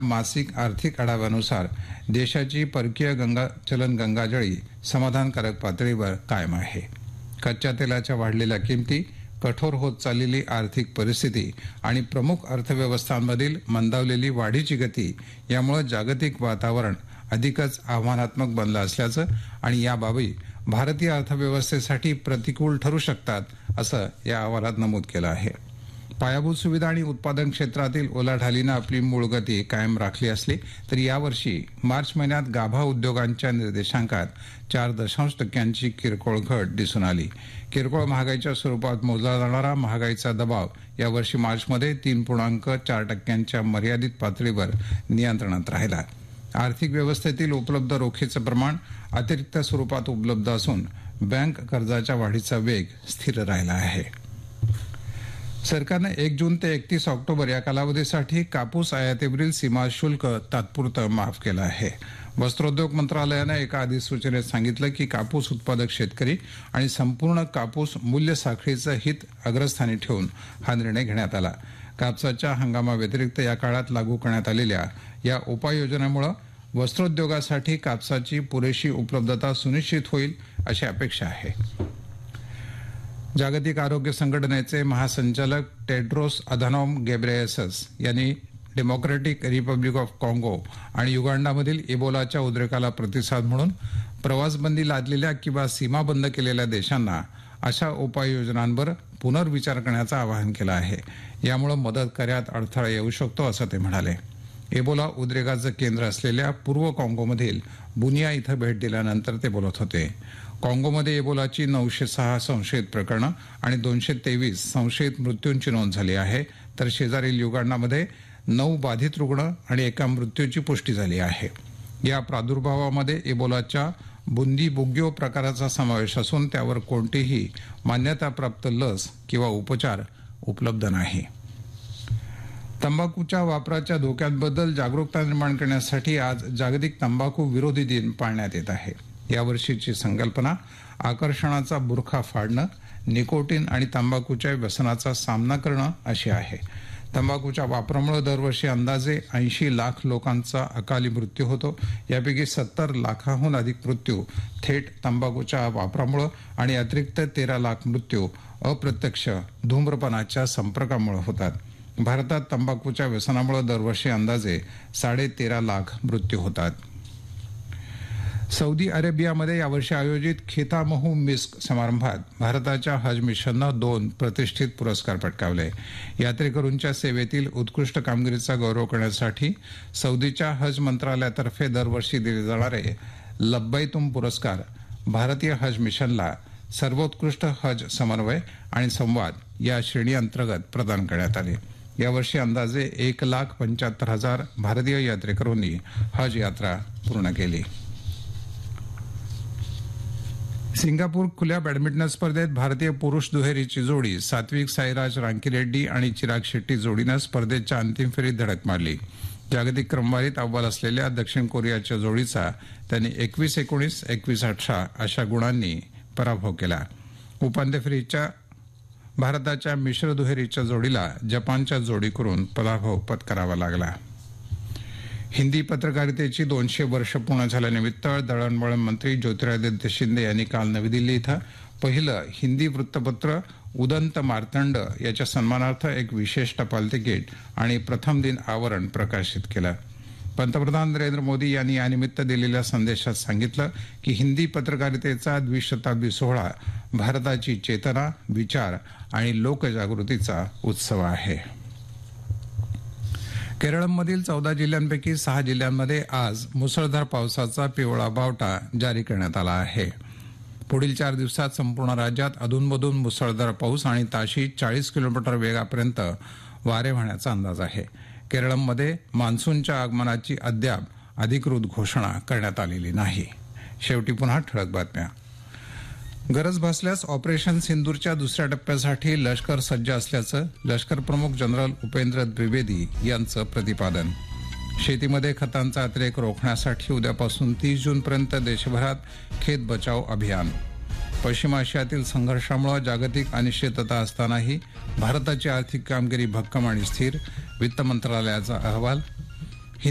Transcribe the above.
मासिक आर्थिक आढाव्यानुसार देशाची परकीय चलन गंगाजळी समाधानकारक पातळीवर कायम आहे. कच्च्या तेलाच्या वाढलेल्या किमती, कठोर होत चाललेली आर्थिक परिस्थिती आणि प्रमुख अर्थव्यवस्थांमधील मंदावलेली वाढीची गती यामुळे जागतिक वातावरण अधिकच आव्हानात्मक बनलं असल्याचं आणि या बाबी भारतीय अर्थव्यवस्थेसाठी प्रतिकूल ठरू शकतात असं या अहवालात नमूद केलं आहे. पायाभूत सुविधा आणि उत्पादन क्षेत्रातील उलाढालीनं आपली मूळ गती कायम राखली असली तरी यावर्षी मार्च महिन्यात गाभा उद्योगांच्या निर्देशांकात 4.0% किरकोळ घट दिसून आली. किरकोळ महागाईच्या स्वरूपात मोजला जाणारा महागाईचा दबाव यावर्षी मार्चमध्ये 3.4% मर्यादित पातळीवर नियंत्रणात राहिला. आर्थिक व्यवस्थेतील उपलब्ध रोखीचं प्रमाण अतिरिक्त स्वरूपात उपलब्ध असून बँक कर्जाच्या वाढीचा वेग स्थिर राहिला आहे. सरकारनं 1 जून ते 31 ऑक्टोबर या कालावधीसाठी कापूस आयातीवरील सीमा शुल्क तात्पुरतं माफ केलं आहे. वस्त्रोद्योग मंत्रालयानं एका अधिसूचनेत सांगितलं की कापूस उत्पादक शेतकरी आणि संपूर्ण कापूस मूल्य साखळीचं हित अग्रस्थानी ठेवून हा निर्णय घेण्यात आला. कापसाच्या हंगामाव्यतिरिक्त या काळात लागू करण्यात आलेल्या या उपाययोजनेमुळे वस्त्रोद्योगासाठी कापसाची पुरेशी उपलब्धता सुनिश्चित होईल अशी अपेक्षा आहे. जागतिक आरोग्य संघटनेचे महासंचालक टेड्रोस अधानोम घेब्रेयेसस यांनी डेमोक्रॅटिक रिपब्लिक ऑफ काँगो आणि युगांडामधील इबोलाच्या उद्रेकाला प्रतिसाद म्हणून प्रवासबंदी लादलेल्या किंवा सीमा बंद केलेल्या देशांना अशा उपाययोजनांवर पुनर्विचार करण्याचं आवाहन केलं आहे. यामुळे मदत कार्यात अडथळा येऊ शकतो असं ते म्हणाले. इबोला उद्रेकाचं केंद्र असलेल्या पूर्व काँगोमधील बुनिया इथं भेट दिल्यानंतर ते बोलत होते. काँगोमध्ये इबोलाची 906 संशयित प्रकरणं आणि 223 संशयित मृत्यूंची नोंद झाली आहे, तर शेजारील युगांडामध्ये 9 बाधित रुग्ण आणि 1 मृत्यूची पुष्टी झाली आहे. या प्रादुर्भावामध्ये इबोलाच्या बुंदी बुग्यो प्रकाराचा समावेश असून त्यावर कोणतीही मान्यताप्राप्त लस किंवा उपचार उपलब्ध नाही. तंबाखूच्या वापराच्या धोक्यांबद्दल जागरूकता निर्माण करण्यासाठी आज जागतिक तंबाखू विरोधी दिन पाळण्यात येत आहे. यावर्षीची संकल्पना आकर्षणाचा बुरखा फाडणं, निकोटीन आणि तंबाखूच्या व्यसनाचा सामना करणं अशी आहे. तंबाखूच्या वापरामुळे दरवर्षी अंदाजे 80 लाख लोकांचा अकाली मृत्यू होतो. यापैकी 70 लाखांहून अधिक मृत्यू थेट तंबाखूच्या वापरामुळे आणि अतिरिक्त 13 लाख मृत्यू अप्रत्यक्ष धूम्रपानाच्या संपर्कामुळे होतात. भारतात तंबाखूच्या व्यसनामुळे दरवर्षी अंदाजे 13.5 लाख मृत्यू होतात. सौदी अरेबियामध्ये यावर्षी आयोजित खितामहू मिस्क समारंभात भारताच्या हज मिशननं 2 प्रतिष्ठित पुरस्कार पटकावले. यात्रेकरूंच्या सेवेतील उत्कृष्ट कामगिरीचा गौरव करण्यासाठी सौदीच्या हज मंत्रालयातर्फे दरवर्षी दिले जाणारे लब्बैतुम पुरस्कार भारतीय हज मिशनला सर्वोत्कृष्ट हज समन्वय आणि संवाद या श्रेणी अंतर्गत प्रदान करण्यात आले. यावर्षी अंदाजे 1,75,000 भारतीय यात्रेकरूंनी हज यात्रा पूर्ण केली. सिंगापूर खुल्या बॅडमिंटन स्पर्धेत भारतीय पुरुष दुहेरीची जोडी सात्विक साईराज रांकीरेड्डी आणि चिराग शेट्टी जोडीनं स्पर्धेच्या अंतिम फेरीत धडक मारली. जागतिक क्रमवारीत अव्वल असलेल्या दक्षिण कोरियाच्या जोडीचा त्यांनी 21-19, 21-18 अशा गुणांनी पराभव केला. उपांत्य फेरीच्या भारताच्या मिश्र दुहेरीच्या जोडीला जपानच्या जोडीकडून पराभव पत्करावा लागला. हिंदी पत्रकारितेची 200 वर्ष पूर्ण झाल्यानिमित्त दळणवळण मंत्री ज्योतिरादित्य शिंदे यांनी काल नवी दिल्ली इथं पहिलं हिंदी वृत्तपत्र उदंत मार्तंड याच्या सन्मानार्थ एक विशेष टपाल तिकीट आणि प्रथम दिन आवरण प्रकाशित केलं. पंतप्रधान नरेंद्र मोदी यांनी यानिमित्त दिलेल्या संदेशात सांगितलं की हिंदी पत्रकारितेचा द्विशताब्दी सोहळा भारताची चेतना, विचार आणि लोकजागृतीचा उत्सव आहे. केरळमधील 14 जिल्ह्यांपैकी 6 जिल्ह्यांमध्ये आज मुसळधार पावसाचा पिवळा बावटा जारी करण्यात आला आहे. पुढील 4 दिवसात संपूर्ण राज्यात अधूनमधून मुसळधार पाऊस आणि ताशी 40 किलोमीटर वेगापर्यंत वारे वाहण्याचा अंदाज आहे. केरळमध्ये मान्सूनच्या आगमनाची अद्याप अधिकृत घोषणा करण्यात आलेली नाही. शेवटी पुन्हा ठळक बातम्या. गरज भासल्यास ऑपरेशन सिंदूरच्या दुसऱ्या टप्प्यासाठी लष्कर सज्ज असल्याचं लष्कर प्रमुख जनरल उपेंद्र द्विवेदी यांचं प्रतिपादन. शेतीमध्ये खतांचा अतिरेक रोखण्यासाठी उद्यापासून 30 जूनपर्यंत देशभरात खेत बचाव अभियान. पश्चिम आशियातील संघर्षामुळे जागतिक अनिश्चितता असतानाही भारताची आर्थिक कामगिरी भक्कम आणि स्थिर. वित्त मंत्रालयाचा अहवाल.